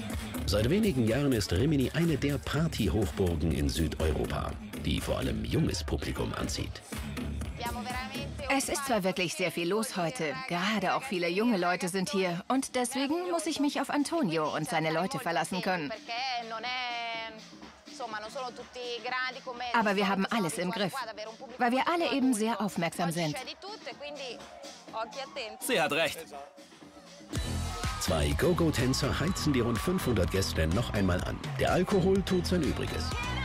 Seit wenigen Jahren ist Rimini eine der Party-Hochburgen in Südeuropa, die vor allem junges Publikum anzieht. Es ist zwar wirklich sehr viel los heute, gerade auch viele junge Leute sind hier. Und deswegen muss ich mich auf Antonio und seine Leute verlassen können. Aber wir haben alles im Griff, weil wir alle eben sehr aufmerksam sind. Sie hat recht. Zwei Go-Go-Tänzer heizen die rund 500 Gäste noch einmal an. Der Alkohol tut sein Übriges.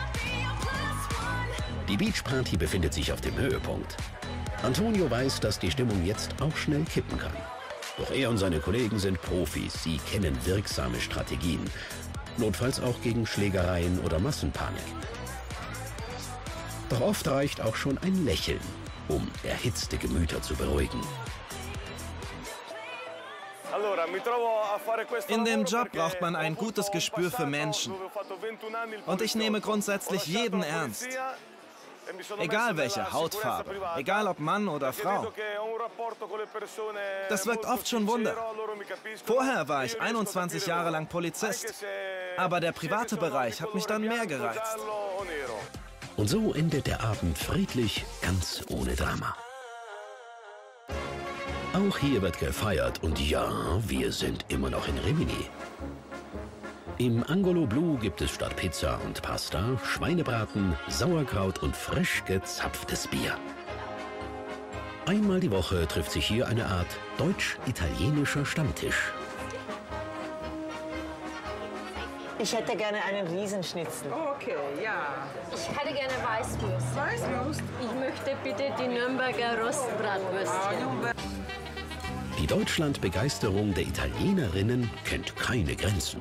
Die Beachparty befindet sich auf dem Höhepunkt. Antonio weiß, dass die Stimmung jetzt auch schnell kippen kann. Doch er und seine Kollegen sind Profis. Sie kennen wirksame Strategien. Notfalls auch gegen Schlägereien oder Massenpanik. Doch oft reicht auch schon ein Lächeln, um erhitzte Gemüter zu beruhigen. In dem Job braucht man ein gutes Gespür für Menschen. Und ich nehme grundsätzlich jeden ernst. Egal welche Hautfarbe, egal ob Mann oder Frau. Das wirkt oft schon Wunder. Vorher war ich 21 Jahre lang Polizist. Aber der private Bereich hat mich dann mehr gereizt. Und so endet der Abend friedlich, ganz ohne Drama. Auch hier wird gefeiert und ja, wir sind immer noch in Rimini. Im Angolo Blu gibt es statt Pizza und Pasta Schweinebraten, Sauerkraut und frisch gezapftes Bier. Einmal die Woche trifft sich hier eine Art deutsch-italienischer Stammtisch. Ich hätte gerne einen Riesenschnitzel. Okay, ja. Ich hätte gerne Weißwurst. Weißwurst? Ich möchte bitte die Nürnberger Rostbratwürstchen. Die Deutschland-Begeisterung der Italienerinnen kennt keine Grenzen.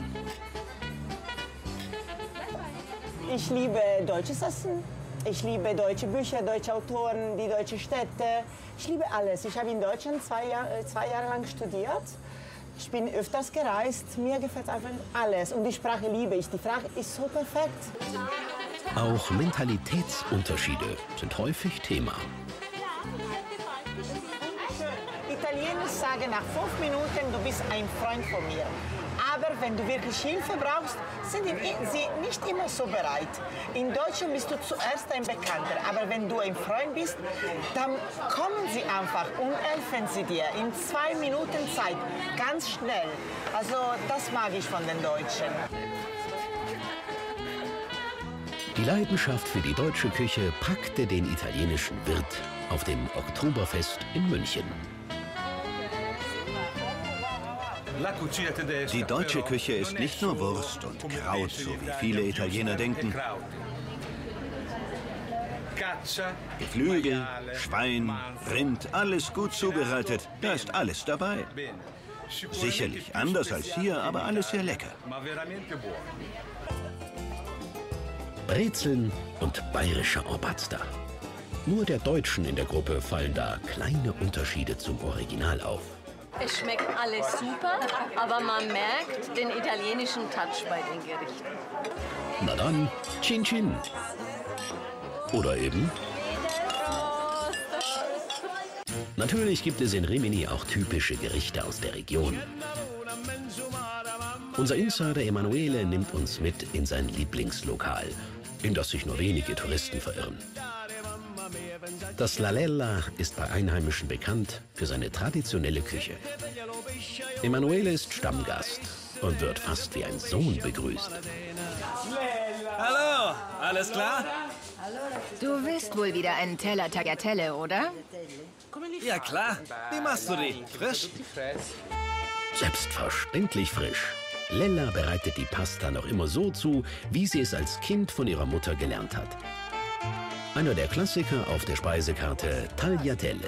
Ich liebe deutsches Essen. Ich liebe deutsche Bücher, deutsche Autoren, die deutsche Städte. Ich liebe alles. Ich habe in Deutschland zwei Jahre lang studiert. Ich bin öfters gereist. Mir gefällt einfach alles. Und die Sprache liebe ich. Die Sprache ist so perfekt. Auch Mentalitätsunterschiede sind häufig Thema. Italiener sagen nach 5 Minuten, du bist ein Freund von mir. Aber wenn du wirklich Hilfe brauchst, sind sie nicht immer so bereit. In Deutschland bist du zuerst ein Bekannter, aber wenn du ein Freund bist, dann kommen sie einfach und helfen sie dir in 2 Minuten Zeit, ganz schnell. Also das mag ich von den Deutschen. Die Leidenschaft für die deutsche Küche packte den italienischen Wirt auf dem Oktoberfest in München. Die deutsche Küche ist nicht nur Wurst und Kraut, so wie viele Italiener denken. Geflügel, Schwein, Rind, alles gut zubereitet. Da ist alles dabei. Sicherlich anders als hier, aber alles sehr lecker. Brezeln und bayerischer Orbazda. Nur der Deutschen in der Gruppe fallen da kleine Unterschiede zum Original auf. Es schmeckt alles super, aber man merkt den italienischen Touch bei den Gerichten. Na dann, Cin Cin. Oder eben... Natürlich gibt es in Rimini auch typische Gerichte aus der Region. Unser Insider Emanuele nimmt uns mit in sein Lieblingslokal, in das sich nur wenige Touristen verirren. Das La Lella ist bei Einheimischen bekannt für seine traditionelle Küche. Emanuele ist Stammgast und wird fast wie ein Sohn begrüßt. Hallo, alles klar? Du willst wohl wieder einen Teller Tagliatelle, oder? Ja klar. Wie machst du die? Frisch? Selbstverständlich frisch. Lella bereitet die Pasta noch immer so zu, wie sie es als Kind von ihrer Mutter gelernt hat. Einer der Klassiker auf der Speisekarte, Tagliatelle.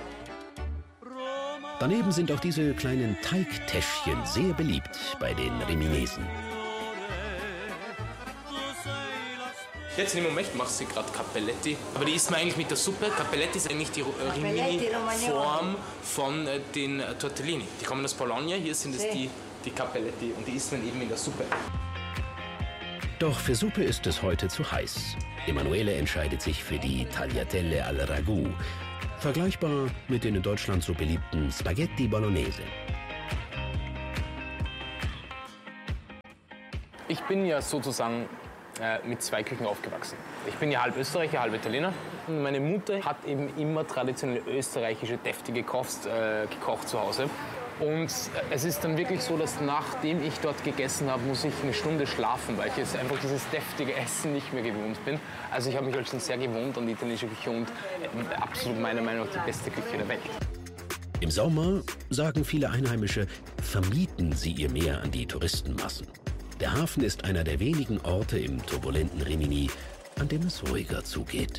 Daneben sind auch diese kleinen Teigtäschchen sehr beliebt bei den Riminesen. Jetzt im Moment macht sie gerade Cappelletti, aber die isst man eigentlich mit der Suppe. Cappelletti ist eigentlich die Rimini-Form von den Tortellini. Die kommen aus Bologna, hier sind es die Cappelletti und die isst man eben in der Suppe. Doch für Suppe ist es heute zu heiß. Emanuele entscheidet sich für die Tagliatelle al Ragù, vergleichbar mit den in Deutschland so beliebten Spaghetti Bolognese. Ich bin ja sozusagen mit 2 Küchen aufgewachsen. Ich bin ja halb Österreicher, halb Italiener. Meine Mutter hat eben immer traditionell österreichische, deftige Kost gekocht zu Hause. Und es ist dann wirklich so, dass nachdem ich dort gegessen habe, muss ich eine Stunde schlafen, weil ich jetzt einfach dieses deftige Essen nicht mehr gewohnt bin. Also ich habe mich halt schon sehr gewohnt an die italienische Küche und absolut meiner Meinung nach die beste Küche der Welt. Im Sommer, sagen viele Einheimische, vermieten sie ihr Meer an die Touristenmassen. Der Hafen ist einer der wenigen Orte im turbulenten Rimini, an dem es ruhiger zugeht.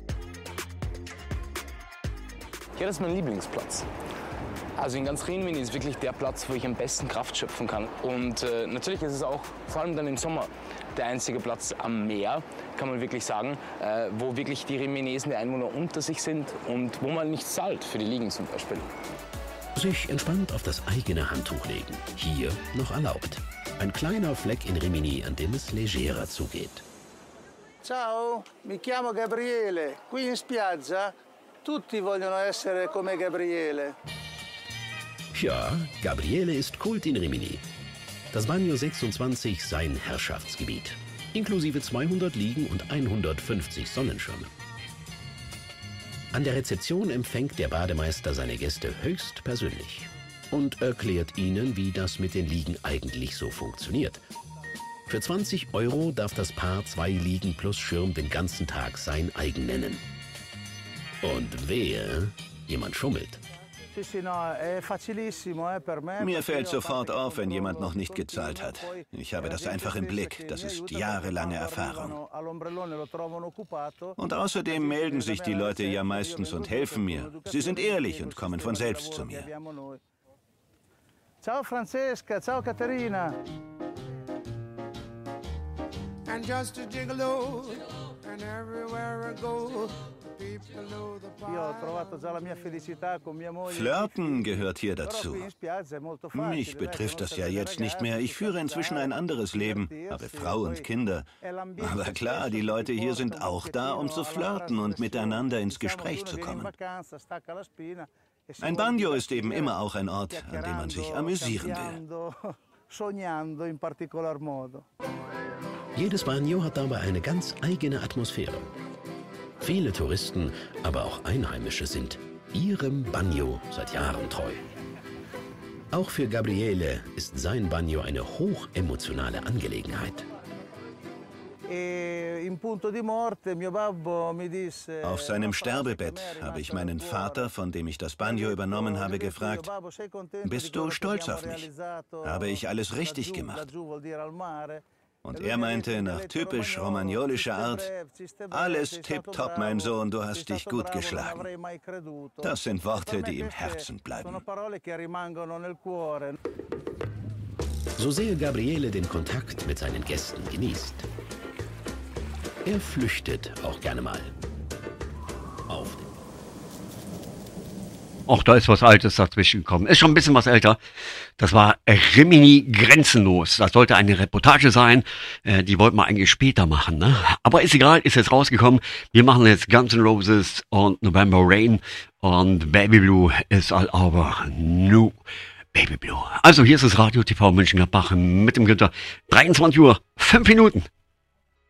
Ja, das ist mein Lieblingsplatz. Also in ganz Rimini ist wirklich der Platz, wo ich am besten Kraft schöpfen kann. Und natürlich ist es auch, vor allem dann im Sommer, der einzige Platz am Meer, kann man wirklich sagen, wo wirklich die Riminesen, die Einwohner unter sich sind und wo man nichts zahlt, für die Liegen zum Beispiel. Sich entspannt auf das eigene Handtuch legen, hier noch erlaubt. Ein kleiner Fleck in Rimini, an dem es legerer zugeht. Ciao, mi chiamo Gabriele. Qui in spiaggia tutti vogliono essere come Gabriele. Ja, Gabriele ist Kult in Rimini. Das Bagno 26 sein Herrschaftsgebiet, inklusive 200 Liegen und 150 Sonnenschirme. An der Rezeption empfängt der Bademeister seine Gäste höchst persönlich und erklärt ihnen, wie das mit den Liegen eigentlich so funktioniert. Für 20 € darf das Paar 2 Liegen plus Schirm den ganzen Tag sein eigen nennen. Und wehe, jemand schummelt. Mir fällt sofort auf, wenn jemand noch nicht gezahlt hat. Ich habe das einfach im Blick. Das ist jahrelange Erfahrung. Und außerdem melden sich die Leute ja meistens und helfen mir. Sie sind ehrlich und kommen von selbst zu mir. Ciao Francesca, ciao Caterina. And just a gigolo, and everywhere I go. Flirten gehört hier dazu. Mich betrifft das ja jetzt nicht mehr. Ich führe inzwischen ein anderes Leben, habe Frau und Kinder. Aber klar, die Leute hier sind auch da, um zu flirten und miteinander ins Gespräch zu kommen. Ein Bagno ist eben immer auch ein Ort, an dem man sich amüsieren will. Jedes Bagno hat dabei eine ganz eigene Atmosphäre. Viele Touristen, aber auch Einheimische sind ihrem Bagno seit Jahren treu. Auch für Gabriele ist sein Bagno eine hochemotionale Angelegenheit. Auf seinem Sterbebett habe ich meinen Vater, von dem ich das Bagno übernommen habe, gefragt: Bist du stolz auf mich? Habe ich alles richtig gemacht? Und er meinte nach typisch romagnolischer Art: Alles tipptopp, mein Sohn, du hast dich gut geschlagen. Das sind Worte, die im Herzen bleiben. So sehr Gabriele den Kontakt mit seinen Gästen genießt. Er flüchtet auch gerne mal. Auf. Auch da ist was Altes dazwischen gekommen. Ist schon ein bisschen was älter. Das war Rimini grenzenlos. Das sollte eine Reportage sein. Die wollten wir eigentlich später machen, ne? Aber ist egal, ist jetzt rausgekommen. Wir machen jetzt Guns N' Roses und November Rain. Und Baby Blue ist all over new. Baby Blue. Also hier ist das Radio TV Mönchengladbach mit dem Günther. 23 Uhr, 5 Minuten.